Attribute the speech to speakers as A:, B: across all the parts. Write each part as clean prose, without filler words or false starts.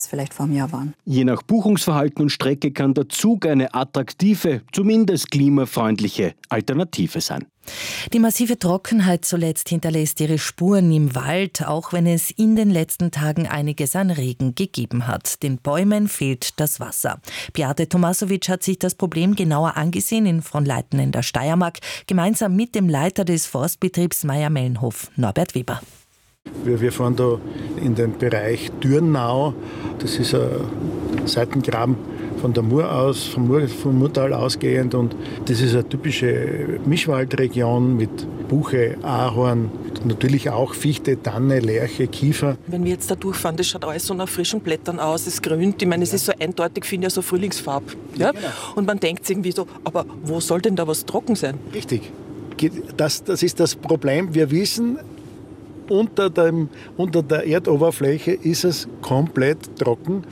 A: vielleicht vor einem Jahr waren.
B: Je nach Buchungsverhalten und Strecke kann der Zug eine attraktive, zumindest klimafreundliche Alternative sein.
C: Die massive Trockenheit zuletzt hinterlässt ihre Spuren im Wald, auch wenn es in den letzten Tagen einiges an Regen gegeben hat. Den Bäumen fehlt das Wasser. Beate Tomasovic hat sich das Problem genauer angesehen in Fronleiten in der Steiermark, gemeinsam mit dem Leiter des Forstbetriebs Mayr-Melnhof, Norbert Weber.
D: Wir fahren da in den Bereich Dürnau. Das ist ein Seitengraben von der Mur aus, vom Murtal ausgehend. Und das ist eine typische Mischwaldregion mit Buche, Ahorn, natürlich auch Fichte, Tanne, Lärche, Kiefer.
E: Wenn wir jetzt da durchfahren, das schaut alles so nach frischen Blättern aus, es grünt. Ich meine, es ist so eindeutig, finde ich, so Frühlingsfarb. Ja? Genau. Und man denkt sich irgendwie so, aber wo soll denn da was trocken sein?
D: Richtig. Das ist das Problem. Wir wissen, unter der Erdoberfläche ist es komplett trocken.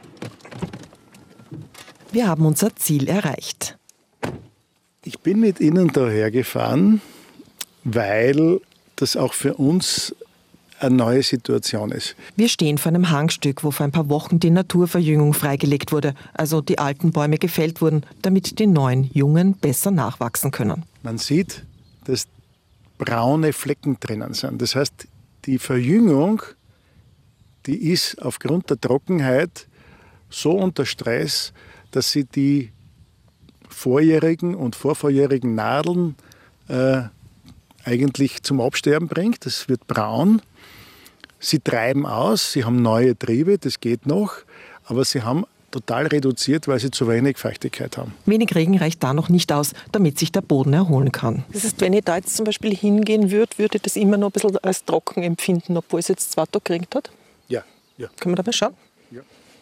E: Wir haben unser Ziel erreicht.
D: Ich bin mit Ihnen daher gefahren, weil das auch für uns eine neue Situation ist.
E: Wir stehen vor einem Hangstück, wo vor ein paar Wochen die Naturverjüngung freigelegt wurde, also die alten Bäume gefällt wurden, damit die neuen, jungen besser nachwachsen können.
D: Man sieht, dass braune Flecken drinnen sind. Das heißt, die Verjüngung, die ist aufgrund der Trockenheit so unter Stress, dass sie die vorjährigen und vorvorjährigen Nadeln eigentlich zum Absterben bringt. Das wird braun. Sie treiben aus, sie haben neue Triebe, das geht noch, aber sie haben total reduziert, weil sie zu wenig Feuchtigkeit haben.
E: Wenig Regen reicht da noch nicht aus, damit sich der Boden erholen kann. Das heißt, wenn ich da jetzt zum Beispiel hingehen würde, würde ich das immer noch ein bisschen als trocken empfinden, obwohl es jetzt 2 Tage geregnet hat?
D: Ja.
E: Können wir da mal schauen?
D: Ja.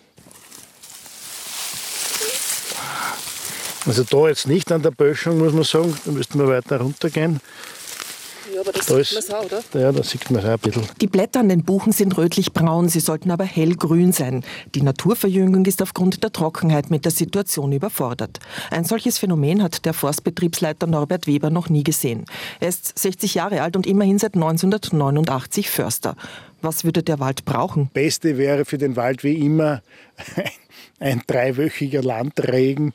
D: Also da jetzt nicht an der Böschung, muss man sagen, da müssten wir weiter runtergehen.
E: Ja, aber das sieht man es auch, oder?
D: Ja, da sieht man es auch ein bisschen.
E: Die Blätter an den Buchen sind rötlich-braun, sie sollten aber hellgrün sein. Die Naturverjüngung ist aufgrund der Trockenheit mit der Situation überfordert. Ein solches Phänomen hat der Forstbetriebsleiter Norbert Weber noch nie gesehen. Er ist 60 Jahre alt und immerhin seit 1989 Förster. Was würde der Wald brauchen?
D: Beste wäre für den Wald wie immer ein 3-wöchiger Landregen.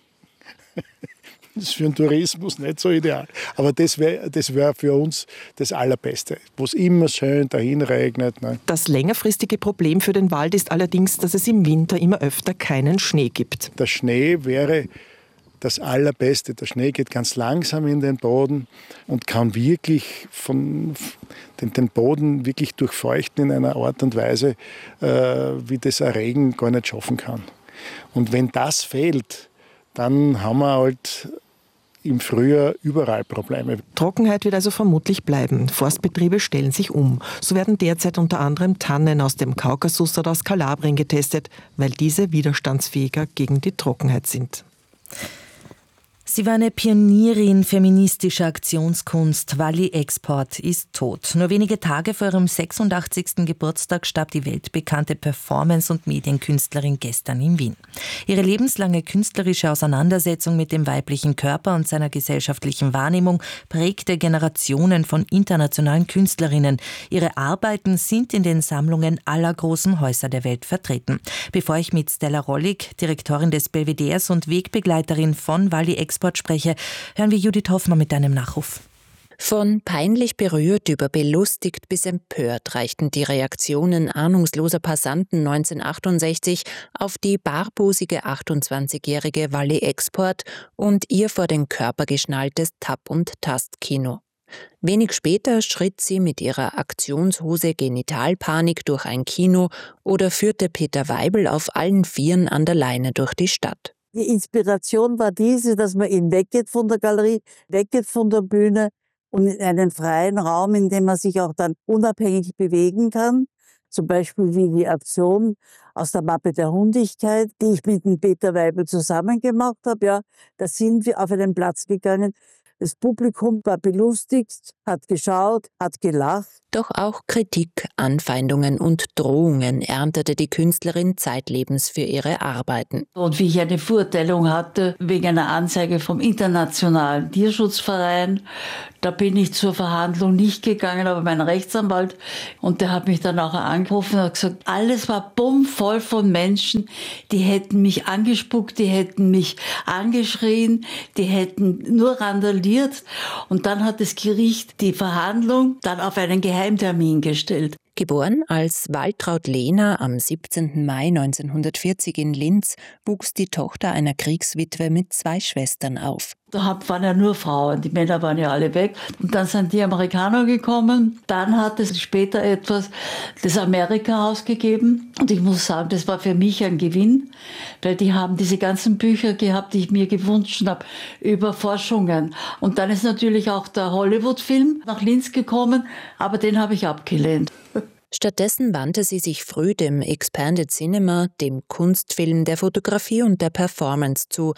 D: Das ist für den Tourismus nicht so ideal. Aber das wär für uns das Allerbeste, wo es immer schön dahin regnet. Ne?
E: Das längerfristige Problem für den Wald ist allerdings, dass es im Winter immer öfter keinen Schnee gibt.
D: Der Schnee wäre das Allerbeste. Der Schnee geht ganz langsam in den Boden und kann wirklich den Boden wirklich durchfeuchten in einer Art und Weise, wie das ein Regen gar nicht schaffen kann. Und wenn das fehlt, dann haben wir halt im Frühjahr überall Probleme.
E: Trockenheit wird also vermutlich bleiben. Forstbetriebe stellen sich um. So werden derzeit unter anderem Tannen aus dem Kaukasus oder aus Kalabrien getestet, weil diese widerstandsfähiger gegen die Trockenheit sind.
C: Sie war eine Pionierin feministischer Aktionskunst. Wally Export ist tot. Nur wenige Tage vor ihrem 86. Geburtstag starb die weltbekannte Performance- und Medienkünstlerin gestern in Wien. Ihre lebenslange künstlerische Auseinandersetzung mit dem weiblichen Körper und seiner gesellschaftlichen Wahrnehmung prägte Generationen von internationalen Künstlerinnen. Ihre Arbeiten sind in den Sammlungen aller großen Häuser der Welt vertreten. Bevor ich mit Stella Rollig, Direktorin des Belvederes und Wegbegleiterin von Wally Export spreche, hören wir Judith Hoffmann mit einem Nachruf.
F: Von peinlich berührt über belustigt bis empört reichten die Reaktionen ahnungsloser Passanten 1968 auf die barbusige 28-jährige Wally Export und ihr vor den Körper geschnalltes Tap- und Tastkino. Wenig später schritt sie mit ihrer Aktionshose Genitalpanik durch ein Kino oder führte Peter Weibel auf allen Vieren an der Leine durch die Stadt.
G: Die Inspiration war diese, dass man eben weggeht von der Galerie, weggeht von der Bühne und in einen freien Raum, in dem man sich auch dann unabhängig bewegen kann. Zum Beispiel wie die Aktion aus der Mappe der Hundigkeit, die ich mit dem Peter Weibel zusammen gemacht habe. Ja, da sind wir auf einen Platz gegangen, Das Publikum war belustigt, hat geschaut, hat gelacht.
F: Doch auch Kritik, Anfeindungen und Drohungen erntete die Künstlerin zeitlebens für ihre Arbeiten.
A: Und wie ich eine Verurteilung hatte wegen einer Anzeige vom Internationalen Tierschutzverein, da bin ich zur Verhandlung nicht gegangen, aber mein Rechtsanwalt, und der hat mich dann auch angerufen und hat gesagt, alles war bummvoll von Menschen, die hätten mich angespuckt, die hätten mich angeschrien, die hätten nur randaliert. Und dann hat das Gericht die Verhandlung dann auf einen Geheimtermin gestellt.
F: Geboren als Waltraud Lehner am 17. Mai 1940 in Linz, wuchs die Tochter einer Kriegswitwe mit 2 Schwestern auf.
A: Da waren ja nur Frauen, die Männer waren ja alle weg. Und dann sind die Amerikaner gekommen. Dann hat es später etwas das Amerika-Haus gegeben. Und ich muss sagen, das war für mich ein Gewinn, weil die haben diese ganzen Bücher gehabt, die ich mir gewünscht habe, über Forschungen. Und dann ist natürlich auch der Hollywood-Film nach Linz gekommen, aber den habe ich abgelehnt.
F: Stattdessen wandte sie sich früh dem Expanded Cinema, dem Kunstfilm, der Fotografie und der Performance zu.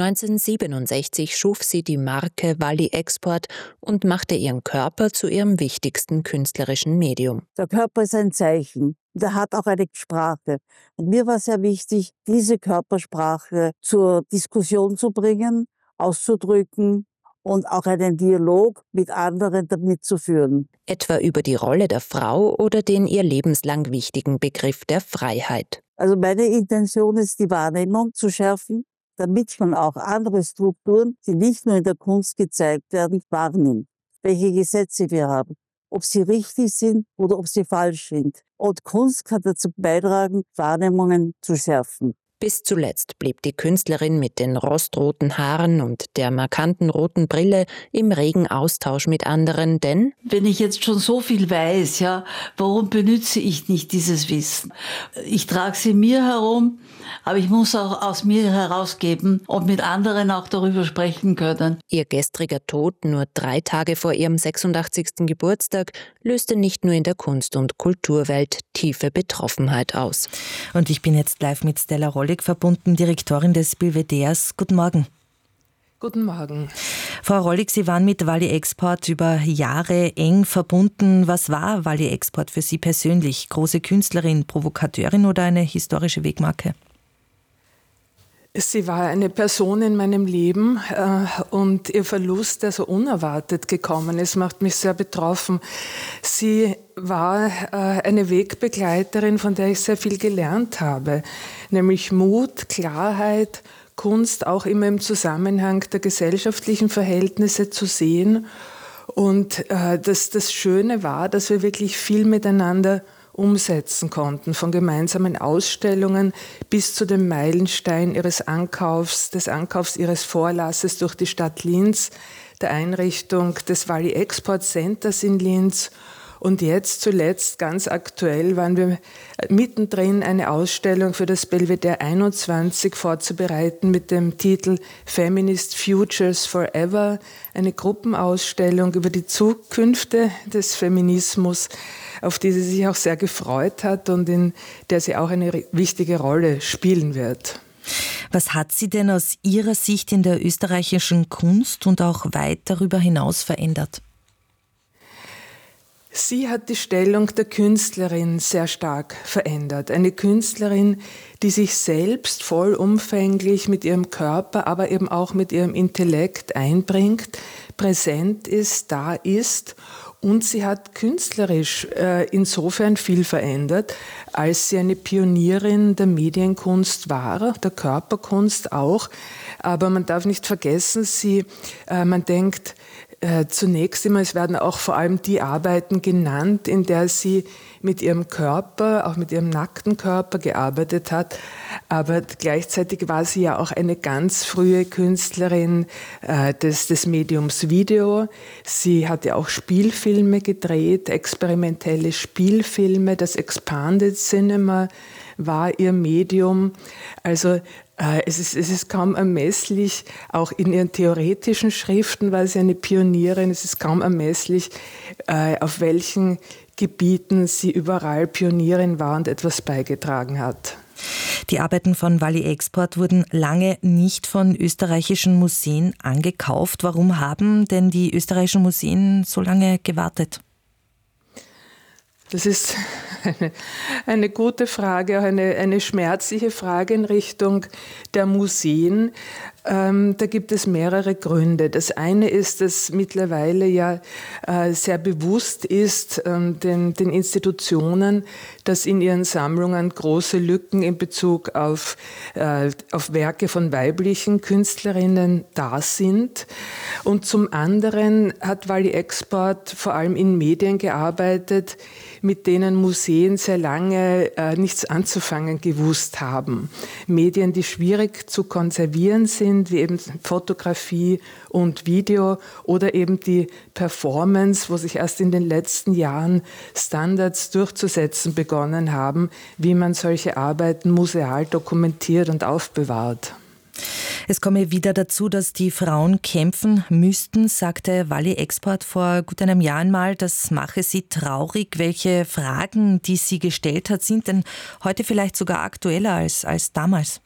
F: 1967 schuf sie die Marke Wally Export und machte ihren Körper zu ihrem wichtigsten künstlerischen Medium.
G: Der Körper ist ein Zeichen. Der hat auch eine Sprache. Und mir war sehr wichtig, diese Körpersprache zur Diskussion zu bringen, auszudrücken und auch einen Dialog mit anderen damit zu führen.
F: Etwa über die Rolle der Frau oder den ihr lebenslang wichtigen Begriff der Freiheit.
G: Also meine Intention ist, die Wahrnehmung zu schärfen, damit man auch andere Strukturen, die nicht nur in der Kunst gezeigt werden, wahrnimmt. Welche Gesetze wir haben, ob sie richtig sind oder ob sie falsch sind. Und Kunst kann dazu beitragen, Wahrnehmungen zu schärfen.
F: Bis zuletzt blieb die Künstlerin mit den rostroten Haaren und der markanten roten Brille im regen Austausch mit anderen, denn
A: wenn ich jetzt schon so viel weiß, ja, warum benütze ich nicht dieses Wissen? Ich trage sie mir herum, aber ich muss auch aus mir herausgeben und mit anderen auch darüber sprechen können.
F: Ihr gestriger Tod, nur 3 Tage vor ihrem 86. Geburtstag, löste nicht nur in der Kunst- und Kulturwelt tiefe Betroffenheit aus.
C: Und ich bin jetzt live mit Stella Rollig verbunden, Direktorin des Belvederes. Guten Morgen.
E: Guten Morgen.
C: Frau Rollig, Sie waren mit Wally Export über Jahre eng verbunden. Was war Wally Export für Sie persönlich? Große Künstlerin, Provokateurin oder eine historische Wegmarke?
E: Sie war eine Person in meinem Leben und ihr Verlust, der so unerwartet gekommen ist, macht mich sehr betroffen. Sie war eine Wegbegleiterin, von der ich sehr viel gelernt habe, nämlich Mut, Klarheit, Kunst auch immer im Zusammenhang der gesellschaftlichen Verhältnisse zu sehen. Und das Schöne war, dass wir wirklich viel miteinander umsetzen konnten, von gemeinsamen Ausstellungen bis zu dem Meilenstein ihres Ankaufs, des Ankaufs ihres Vorlasses durch die Stadt Linz, der Einrichtung des Wally Export Centers in Linz. Und jetzt zuletzt, ganz aktuell, waren wir mittendrin, eine Ausstellung für das Belvedere 21 vorzubereiten mit dem Titel Feminist Futures Forever, eine Gruppenausstellung über die Zukünfte des Feminismus, auf die sie sich auch sehr gefreut hat und in der sie auch eine wichtige Rolle spielen wird.
C: Was hat sie denn aus Ihrer Sicht in der österreichischen Kunst und auch weit darüber hinaus verändert?
E: Sie hat die Stellung der Künstlerin sehr stark verändert. Eine Künstlerin, die sich selbst vollumfänglich mit ihrem Körper, aber eben auch mit ihrem Intellekt einbringt, präsent ist, da ist. Und sie hat künstlerisch insofern viel verändert, als sie eine Pionierin der Medienkunst war, der Körperkunst auch. Aber man darf nicht vergessen, man denkt zunächst immer, es werden auch vor allem die Arbeiten genannt, in der sie mit ihrem Körper, auch mit ihrem nackten Körper gearbeitet hat. Aber gleichzeitig war sie ja auch eine ganz frühe Künstlerin des Mediums Video. Sie hat ja auch Spielfilme gedreht, experimentelle Spielfilme. Das Expanded Cinema war ihr Medium. Also es ist kaum ermesslich, auch in ihren theoretischen Schriften war sie eine Pionierin, es ist kaum ermesslich, auf welchen Gebieten sie überall Pionierin war und etwas beigetragen hat.
C: Die Arbeiten von Wally Export wurden lange nicht von österreichischen Museen angekauft. Warum haben denn die österreichischen Museen so lange gewartet?
H: Das ist eine gute Frage, auch eine schmerzliche Frage in Richtung der Museen. Da gibt es mehrere Gründe. Das eine ist, dass mittlerweile ja sehr bewusst ist den Institutionen, dass in ihren Sammlungen große Lücken in Bezug auf Werke von weiblichen Künstlerinnen da sind. Und zum anderen hat Wally Export vor allem in Medien gearbeitet, mit denen Museen sehr lange nichts anzufangen gewusst haben. Medien, die schwierig zu konservieren sind, wie eben Fotografie und Video oder eben die Performance, wo sich erst in den letzten Jahren Standards durchzusetzen begonnen haben, wie man solche Arbeiten museal dokumentiert und aufbewahrt.
C: Es komme wieder dazu, dass die Frauen kämpfen müssten, sagte Wally Export vor gut einem Jahr einmal. Das mache sie traurig. Welche Fragen, die sie gestellt hat, sind denn heute vielleicht sogar aktueller als damals?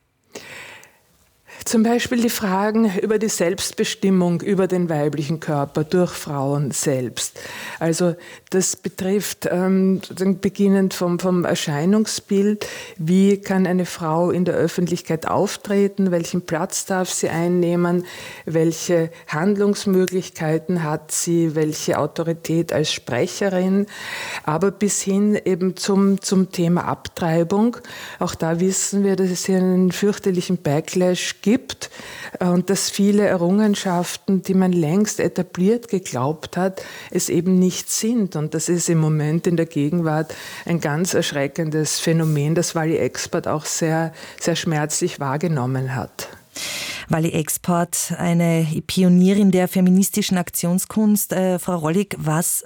H: Zum Beispiel die Fragen über die Selbstbestimmung über den weiblichen Körper durch Frauen selbst. Also das betrifft beginnend vom Erscheinungsbild, wie kann eine Frau in der Öffentlichkeit auftreten, welchen Platz darf sie einnehmen, welche Handlungsmöglichkeiten hat sie, welche Autorität als Sprecherin, aber bis hin eben zum Thema Abtreibung. Auch da wissen wir, dass es hier einen fürchterlichen Backlash gibt und dass viele Errungenschaften, die man längst etabliert geglaubt hat, es eben nicht sind. Und das ist im Moment in der Gegenwart ein ganz erschreckendes Phänomen, das Wally Export auch sehr, sehr schmerzlich wahrgenommen hat.
C: Wally Export, eine Pionierin der feministischen Aktionskunst. Frau Rollig, was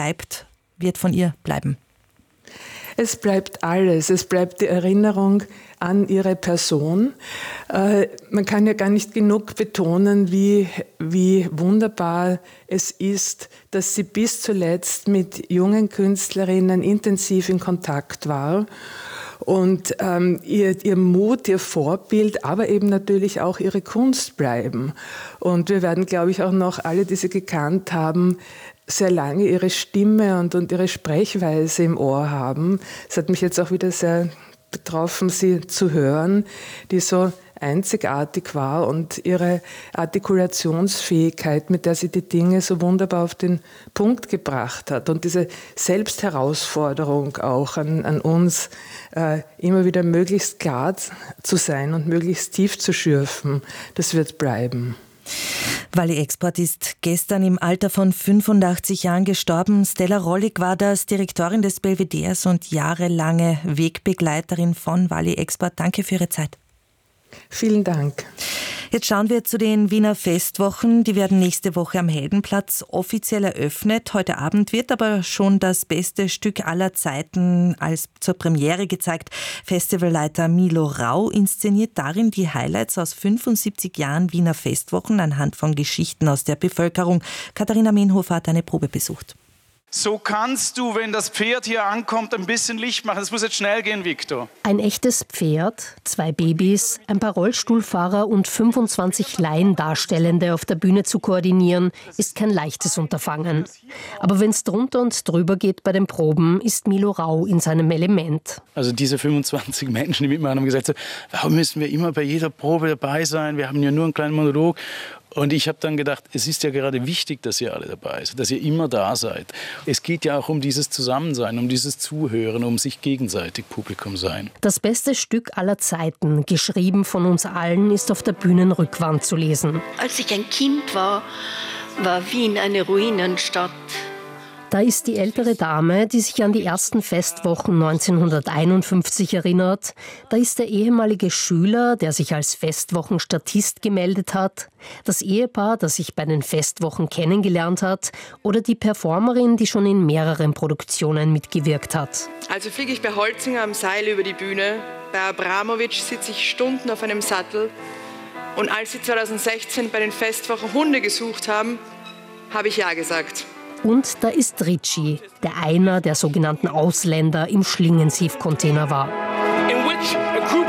C: wird von ihr bleiben?
H: Es bleibt alles. Es bleibt die Erinnerung an ihre Person. Man kann ja gar nicht genug betonen, wie wunderbar es ist, dass sie bis zuletzt mit jungen Künstlerinnen intensiv in Kontakt war. Und ihr Mut, ihr Vorbild, aber eben natürlich auch ihre Kunst bleiben. Und wir werden, glaube ich, auch noch alle, die sie gekannt haben, sehr lange ihre Stimme und ihre Sprechweise im Ohr haben. Es hat mich jetzt auch wieder sehr betroffen, sie zu hören, die so einzigartig war und ihre Artikulationsfähigkeit, mit der sie die Dinge so wunderbar auf den Punkt gebracht hat. Und diese Selbstherausforderung auch an uns, immer wieder möglichst klar zu sein und möglichst tief zu schürfen, das wird bleiben.
C: Wally Export ist gestern im Alter von 85 Jahren gestorben. Stella Rollig war das Direktorin des Belvederes und jahrelange Wegbegleiterin von Wally Export. Danke für Ihre Zeit.
H: Vielen Dank.
C: Jetzt schauen wir zu den Wiener Festwochen. Die werden nächste Woche am Heldenplatz offiziell eröffnet. Heute Abend wird aber schon das beste Stück aller Zeiten als zur Premiere gezeigt. Festivalleiter Milo Rau inszeniert darin die Highlights aus 75 Jahren Wiener Festwochen anhand von Geschichten aus der Bevölkerung. Katharina Menhofer hat eine Probe besucht.
I: So kannst du, wenn das Pferd hier ankommt, ein bisschen Licht machen. Es muss jetzt schnell gehen, Viktor.
J: Ein echtes Pferd, 2 Babys, ein paar Rollstuhlfahrer und 25 Laiendarstellende auf der Bühne zu koordinieren, ist kein leichtes Unterfangen. Aber wenn es drunter und drüber geht bei den Proben, ist Milo Rau in seinem Element.
I: Also diese 25 Menschen, die mitmachen, haben gesagt, warum müssen wir immer bei jeder Probe dabei sein? Wir haben ja nur einen kleinen Monolog. Und ich habe dann gedacht, es ist ja gerade wichtig, dass ihr alle dabei seid, dass ihr immer da seid. Es geht ja auch um dieses Zusammensein, um dieses Zuhören, um sich gegenseitig Publikum sein.
J: Das beste Stück aller Zeiten, geschrieben von uns allen, ist auf der Bühnenrückwand zu lesen.
K: Als ich ein Kind war Wien eine Ruinenstadt.
J: Da ist die ältere Dame, die sich an die ersten Festwochen 1951 erinnert. Da ist der ehemalige Schüler, der sich als Festwochenstatist gemeldet hat. Das Ehepaar, das sich bei den Festwochen kennengelernt hat. Oder die Performerin, die schon in mehreren Produktionen mitgewirkt hat.
L: Also fliege ich bei Holzinger am Seil über die Bühne. Bei Abramowitsch sitze ich Stunden auf einem Sattel. Und als sie 2016 bei den Festwochen Hunde gesucht haben, habe ich ja gesagt.
J: Und da ist Ricci, einer der sogenannten Ausländer im Schlingensief-Container war.
M: In which a group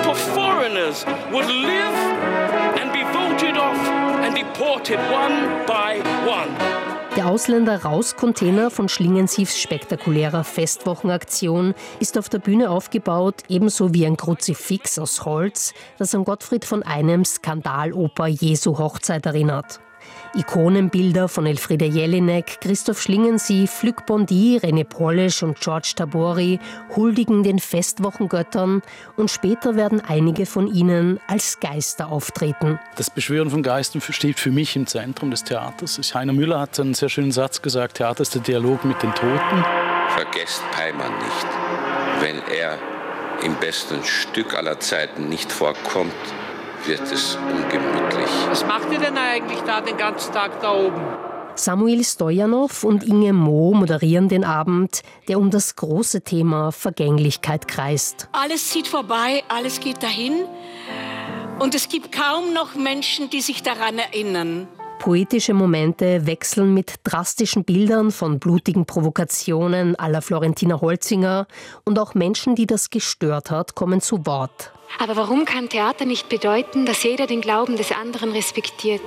M: Muslims would live and be voted off and deported one by one.
J: Der Ausländer-Raus-Container von Schlingensiefs spektakulärer Festwochenaktion ist auf der Bühne aufgebaut, ebenso wie ein Kruzifix aus Holz, das an Gottfried von Einems Skandaloper Jesu Hochzeit erinnert. Ikonenbilder von Elfriede Jelinek, Christoph Schlingensief, Luc Bondy, René Polish und George Tabori huldigen den Festwochengöttern und später werden einige von ihnen als Geister auftreten.
I: Das Beschwören von Geistern steht für mich im Zentrum des Theaters. Heiner Müller hat einen sehr schönen Satz gesagt, Theater ist der Dialog mit den Toten.
N: Vergesst Peimann nicht. Wenn er im besten Stück aller Zeiten nicht vorkommt, wird es ungemütlich.
O: Was macht ihr denn eigentlich da den ganzen Tag da oben?
J: Samuel Stojanov und Inge Moh moderieren den Abend, der um das große Thema Vergänglichkeit kreist.
K: Alles zieht vorbei, alles geht dahin. Und es gibt kaum noch Menschen, die sich daran erinnern.
J: Poetische Momente wechseln mit drastischen Bildern von blutigen Provokationen à la Florentina Holzinger und auch Menschen, die das gestört hat, kommen zu Wort.
P: Aber warum kann Theater nicht bedeuten, dass jeder den Glauben des anderen respektiert?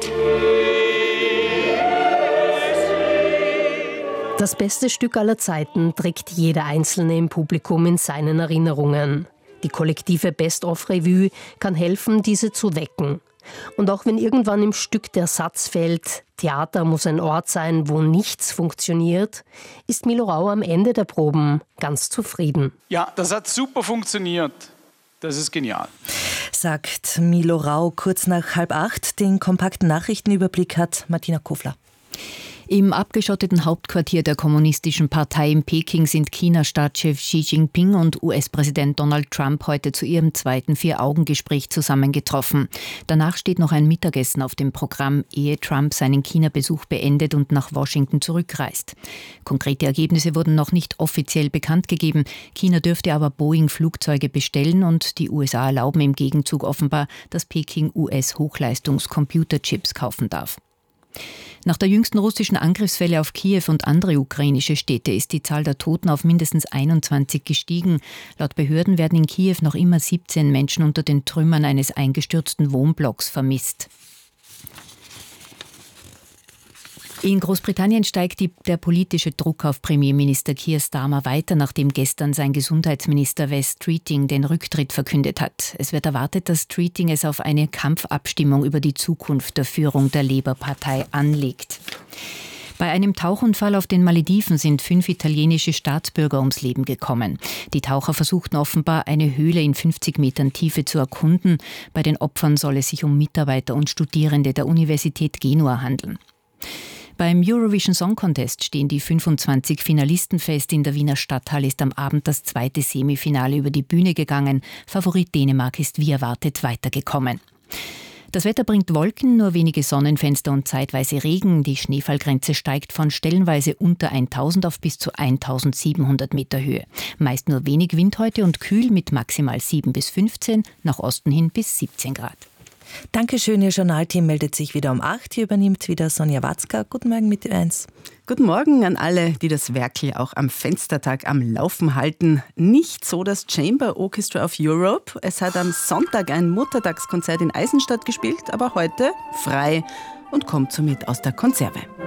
J: Das beste Stück aller Zeiten trägt jeder Einzelne im Publikum in seinen Erinnerungen. Die kollektive Best-of-Revue kann helfen, diese zu wecken. Und auch wenn irgendwann im Stück der Satz fällt, Theater muss ein Ort sein, wo nichts funktioniert, ist Milo Rau am Ende der Proben ganz zufrieden.
Q: Ja, das hat super funktioniert. Das ist genial.
C: Sagt Milo Rau kurz nach 7:30. Den kompakten Nachrichtenüberblick hat Martina Kofler.
F: Im abgeschotteten Hauptquartier der Kommunistischen Partei in Peking sind China-Staatschef Xi Jinping und US-Präsident Donald Trump heute zu ihrem zweiten 4-Augen-Gespräch zusammengetroffen. Danach steht noch ein Mittagessen auf dem Programm, ehe Trump seinen China-Besuch beendet und nach Washington zurückreist. Konkrete Ergebnisse wurden noch nicht offiziell bekannt gegeben. China dürfte aber Boeing-Flugzeuge bestellen und die USA erlauben im Gegenzug offenbar, dass Peking US-Hochleistungs-Computerchips kaufen darf. Nach der jüngsten russischen Angriffswelle auf Kiew und andere ukrainische Städte ist die Zahl der Toten auf mindestens 21 gestiegen. Laut Behörden werden in Kiew noch immer 17 Menschen unter den Trümmern eines eingestürzten Wohnblocks vermisst. In Großbritannien steigt der politische Druck auf Premierminister Keir Starmer weiter, nachdem gestern sein Gesundheitsminister Wes Streeting den Rücktritt verkündet hat. Es wird erwartet, dass Streeting es auf eine Kampfabstimmung über die Zukunft der Führung der Labour-Partei anlegt. Bei einem Tauchunfall auf den Malediven sind 5 italienische Staatsbürger ums Leben gekommen. Die Taucher versuchten offenbar, eine Höhle in 50 Metern Tiefe zu erkunden. Bei den Opfern soll es sich um Mitarbeiter und Studierende der Universität Genua handeln. Beim Eurovision Song Contest stehen die 25 Finalisten fest. In der Wiener Stadthalle ist am Abend das zweite Semifinale über die Bühne gegangen. Favorit Dänemark ist wie erwartet weitergekommen. Das Wetter bringt Wolken, nur wenige Sonnenfenster und zeitweise Regen. Die Schneefallgrenze steigt von stellenweise unter 1000 auf bis zu 1700 Meter Höhe. Meist nur wenig Wind heute und kühl mit maximal 7 bis 15, nach Osten hin bis 17 Grad.
C: Dankeschön, Ihr Journalteam meldet sich wieder um 8. Hier übernimmt wieder Sonja Watzka. Guten Morgen mit Ö1.
R: Guten Morgen an alle, die das Werkel auch am Fenstertag am Laufen halten. Nicht so das Chamber Orchestra of Europe. Es hat am Sonntag ein Muttertagskonzert in Eisenstadt gespielt, aber heute frei und kommt somit aus der Konserve.